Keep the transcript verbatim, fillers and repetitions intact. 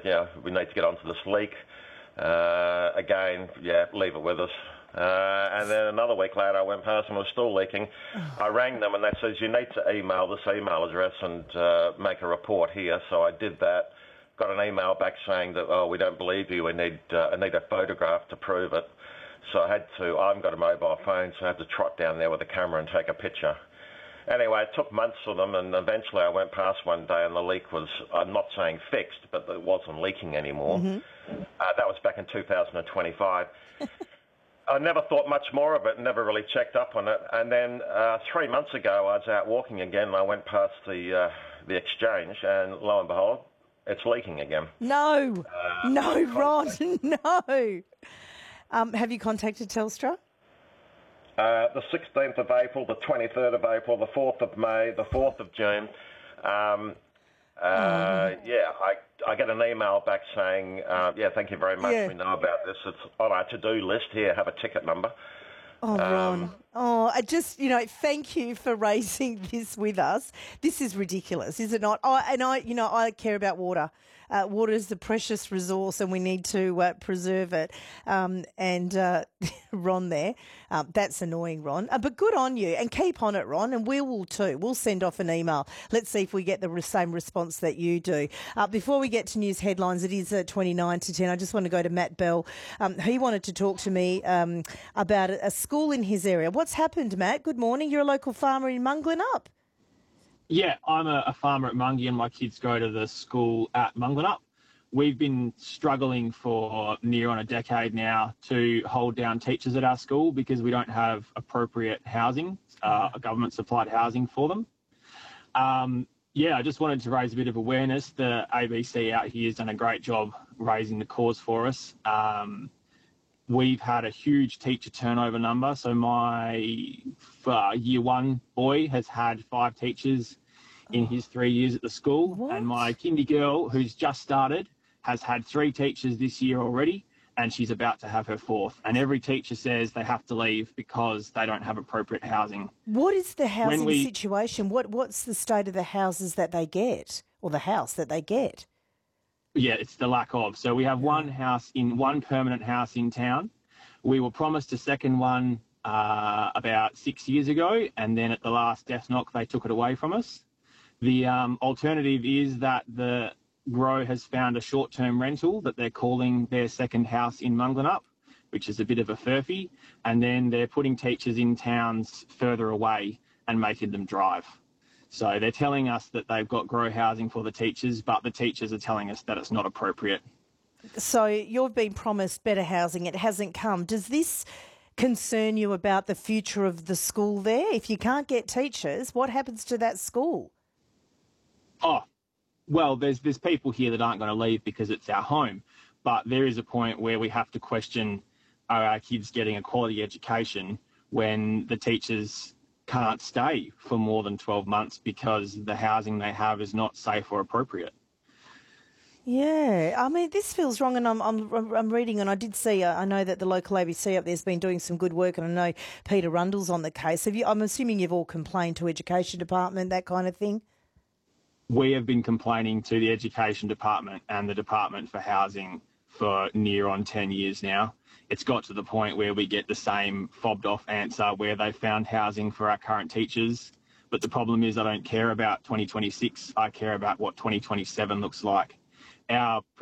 yeah, we need to get onto this leak. Uh, again, yeah, leave it with us. Uh, and then another week later, I went past and it was still leaking. I rang them and they says, you need to email this email address and uh, make a report here. So I did that. Got an email back saying that, oh, we don't believe you. We need, uh, I need a photograph to prove it. So I had to, I haven't got a mobile phone, so I had to trot down there with a camera and take a picture. Anyway, it took months for them, and eventually I went past one day and the leak was, I'm not saying fixed, but it wasn't leaking anymore. Mm-hmm. Uh, that was back in two thousand twenty-five. I never thought much more of it, never really checked up on it. And then uh, three months ago, I was out walking again, and I went past the uh, the exchange, and lo and behold, it's leaking again. No, uh, no, Ron, no. Um, have you contacted Telstra? Uh, the sixteenth of April, the twenty-third of April, the fourth of May, the fourth of June. Um, uh, oh. Yeah, I, I get an email back saying, uh, yeah, thank you very much. Yeah. We know about this. It's on our to-do list. Here, have a ticket number. Oh, Ron. Um, oh, I just, you know, thank you for raising this with us. This is ridiculous, is it not? Oh, and I, you know, I care about water. Uh, water is a precious resource and we need to uh, preserve it. Um, and uh, Ron there, um, that's annoying, Ron. Uh, but good on you and keep on it, Ron, and we will too. We'll send off an email. Let's see if we get the same response that you do. Uh, before we get to news headlines, it is uh, twenty-nine to ten. I just want to go to Matt Bell. Um, he wanted to talk to me um, about a, a school in his area. What's happened, Matt? Good morning. You're a local farmer in Munglenup. Yeah, I'm a, a farmer at Mungie and my kids go to the school at Munglenup. We've been struggling for near on a decade now to hold down teachers at our school because we don't have appropriate housing, uh, government-supplied housing for them. Um, yeah, I just wanted to raise a bit of awareness. The A B C out here has done a great job raising the cause for us. Um, We've had a huge teacher turnover number. So my uh, year one boy has had five teachers in his three years at the school. What? And my kindy girl, who's just started, has had three teachers this year already, and she's about to have her fourth. And every teacher says they have to leave because they don't have appropriate housing. What is the housing we, situation? What What's the state of the houses that they get, or the house that they get? Yeah, it's the lack of. So we have one house in one permanent house in town. We were promised a second one uh, about six years ago, and then at the last death knock, they took it away from us. The um, alternative is that the Grow has found a short-term rental that they're calling their second house in Munglenup, which is a bit of a furphy, and then they're putting teachers in towns further away and making them drive. So they're telling us that they've got Grow housing for the teachers, but the teachers are telling us that it's not appropriate. So you've been promised better housing. It hasn't come. Does this concern you about the future of the school there? If you can't get teachers, what happens to that school? Oh, well, there's there's people here that aren't going to leave because it's our home. But there is a point where we have to question, are our kids getting a quality education when the teachers can't stay for more than twelve months because the housing they have is not safe or appropriate. Yeah, I mean, this feels wrong, and I'm I'm, I'm reading, and I did see, uh, I know that the local A B C up there has been doing some good work, and I know Peter Rundle's on the case. Have you? I'm assuming you've all complained to Education Department, that kind of thing? We have been complaining to the Education Department and the Department for Housing for near on ten years now. It's got to the point where we get the same fobbed off answer where they found housing for our current teachers. But the problem is I don't care about twenty twenty-six. I care about what twenty twenty-seven looks like. Our